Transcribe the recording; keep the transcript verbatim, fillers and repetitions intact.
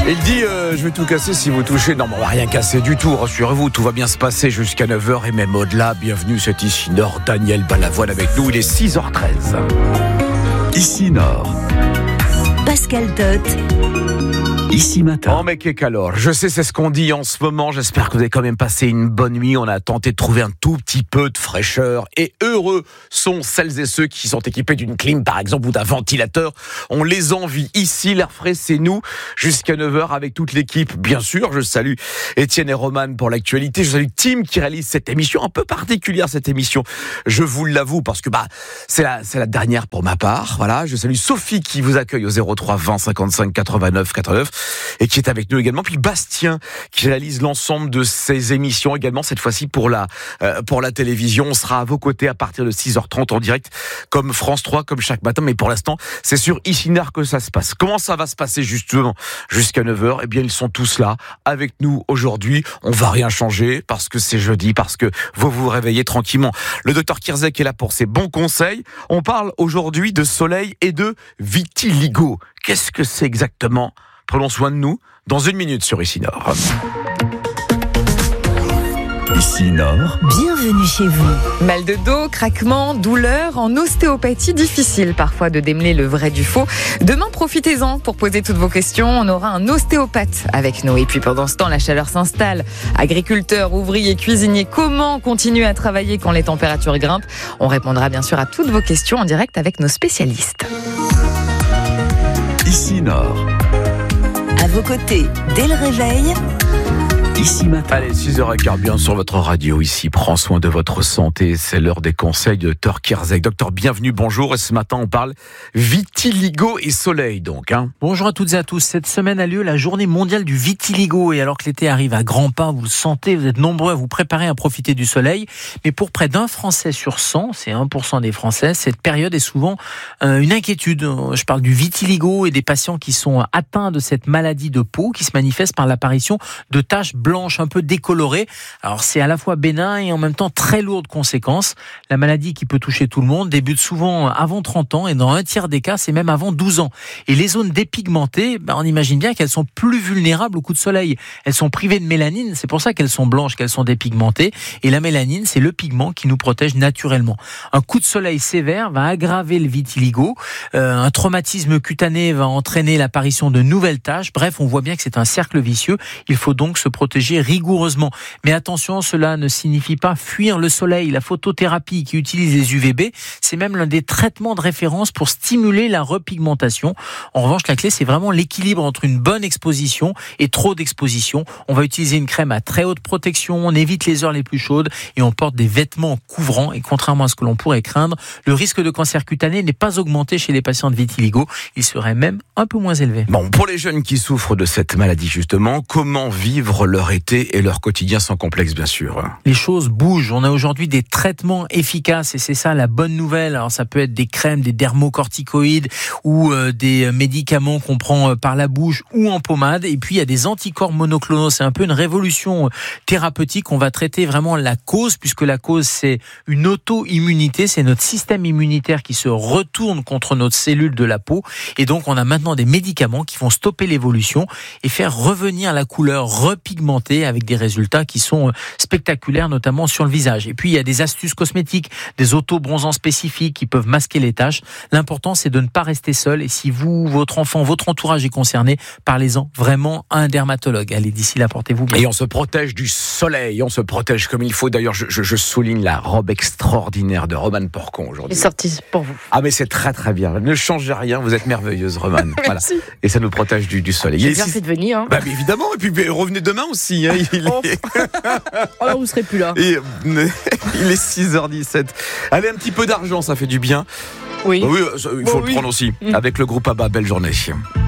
Il dit euh, je vais tout casser si vous touchez. Non, mais on va rien casser du tout, rassurez-vous, tout va bien se passer jusqu'à neuf heures et même au-delà. Bienvenue, c'est Ici Nord, Daniel Balavoine avec nous, il est six heures treize. Ici Nord, Pascal Tot. Ici Matin. Oh mais qu'est alors, je sais c'est ce qu'on dit en ce moment, j'espère que vous avez quand même passé une bonne nuit, on a tenté de trouver un tout petit peu de fraîcheur et heureux sont celles et ceux qui sont équipés d'une clim par exemple ou d'un ventilateur, on les envie. Ici l'air frais c'est nous jusqu'à neuf heures avec toute l'équipe, bien sûr. Je salue Étienne et Roman pour l'actualité, je salue Tim qui réalise cette émission un peu particulière, cette émission, je vous l'avoue parce que bah c'est la, c'est la dernière pour ma part, voilà. Je salue Sophie qui vous accueille au zéro trois vingt cinquante-cinq quatre-vingt-neuf quatre-vingt-neuf et qui est avec nous également, puis Bastien qui réalise l'ensemble de ces émissions également, cette fois-ci pour la euh, pour la télévision. On sera à vos côtés à partir de six heures trente en direct comme France trois, comme chaque matin, mais pour l'instant c'est sur Ici Nord que ça se passe. Comment ça va se passer justement jusqu'à neuf heures? Eh bien ils sont tous là avec nous aujourd'hui, on va rien changer parce que c'est jeudi, parce que vous vous réveillez tranquillement. Le docteur Kirzek est là pour ses bons conseils. On parle aujourd'hui de soleil et de vitiligo. Qu'est-ce que c'est exactement? Prenons soin de nous dans une minute sur Ici Nord. Ici Nord, Bienvenue chez vous. Mal de dos, craquements, douleurs, en ostéopathie, difficile parfois de démêler le vrai du faux. Demain, profitez-en pour poser toutes vos questions. On aura un ostéopathe avec nous. Et puis pendant ce temps, la chaleur s'installe. Agriculteurs, ouvriers, cuisiniers, comment continuer à travailler quand les températures grimpent? On répondra bien sûr à toutes vos questions en direct avec nos spécialistes. Ici Nord, À vos côtés, dès le réveil, Ici Matin. Allez, six heures quinze bien sur votre radio ici. Prends soin de votre santé. C'est l'heure des conseils de docteur Kirzek. Docteur, bienvenue, bonjour. Et ce matin, on parle vitiligo et soleil, donc. Hein. Bonjour à toutes et à tous. Cette semaine a lieu la journée mondiale du vitiligo. Et alors que l'été arrive à grands pas, vous le sentez, vous êtes nombreux à vous préparer à profiter du soleil. Mais pour près d'un Français sur cent, c'est un pour cent des Français, cette période est souvent euh, une inquiétude. Je parle du vitiligo et des patients qui sont atteints de cette maladie de peau qui se manifeste par l'apparition de taches blanches un peu décolorées. Alors c'est à la fois bénin et en même temps très lourd de conséquences. La maladie qui peut toucher tout le monde débute souvent avant trente ans et dans un tiers des cas, c'est même avant douze ans. Et les zones dépigmentées, ben on imagine bien qu'elles sont plus vulnérables au coup de soleil. Elles sont privées de mélanine, c'est pour ça qu'elles sont blanches, qu'elles sont dépigmentées. Et la mélanine, c'est le pigment qui nous protège naturellement. Un coup de soleil sévère va aggraver le vitiligo. Euh, un traumatisme cutané va entraîner l'apparition de nouvelles taches. Bref, on voit bien que c'est un cercle vicieux. Il faut donc se protéger rigoureusement. Mais attention, cela ne signifie pas fuir le soleil. La photothérapie qui utilise les U V B, c'est même l'un des traitements de référence pour stimuler la repigmentation. En revanche, la clé, c'est vraiment l'équilibre entre une bonne exposition et trop d'exposition. On va utiliser une crème à très haute protection, on évite les heures les plus chaudes et on porte des vêtements couvrants. Et contrairement à ce que l'on pourrait craindre, le risque de cancer cutané n'est pas augmenté chez les patients de vitiligo. Il serait même un peu moins élevé. Bon, pour les jeunes qui souffrent de cette maladie justement, comment vivre leur été et leur quotidien sans complexe, bien sûr. Les choses bougent. On a aujourd'hui des traitements efficaces et c'est ça la bonne nouvelle. Alors ça peut être des crèmes, des dermocorticoïdes ou euh, des médicaments qu'on prend par la bouche ou en pommade. Et puis il y a des anticorps monoclonaux. C'est un peu une révolution thérapeutique. On va traiter vraiment la cause puisque la cause c'est une auto-immunité. C'est notre système immunitaire qui se retourne contre notre cellule de la peau. Et donc on a maintenant des médicaments qui vont stopper l'évolution et faire revenir la couleur repigmentée avec des résultats qui sont spectaculaires, notamment sur le visage. Et puis, il y a des astuces cosmétiques, des auto-bronzants spécifiques qui peuvent masquer les taches. L'important, c'est de ne pas rester seul. Et si vous, votre enfant, votre entourage est concerné, parlez-en vraiment à un dermatologue. Allez, d'ici là, portez-vous bien. Et on se protège du soleil, on se protège comme il faut. D'ailleurs, je, je, je souligne la robe extraordinaire de Roman Porcon aujourd'hui. C'est sorti pour vous. Ah, mais c'est très très bien. Ne changez rien, vous êtes merveilleuse, Roman. Voilà. Et ça nous protège du, du soleil. J'ai bien fait de venir. Hein. Bah, évidemment, et puis revenez demain aussi. Hein. Il oh. est... Alors vous serez plus là. Et, il est six heures dix-sept. Allez, un petit peu d'argent, ça fait du bien. Oui. Bah oui, il faut bon, le oui. prendre aussi. Mmh. Avec le groupe ABBA, belle journée.